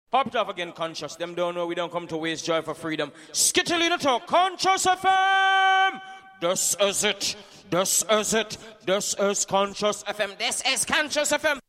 Pop it off again, Conscious. Them don't know we don't come to waste joy for freedom. Skittle talk, Conscious FM. This is it. This is it. This is Conscious FM. This is Conscious FM.